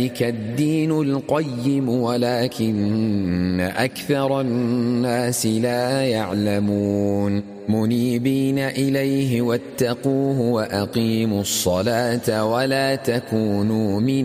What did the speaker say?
الدين القيم ولكن أكثر الناس لا يعلمون منيبين إليه واتقوه وأقيموا الصلاة ولا تكونوا من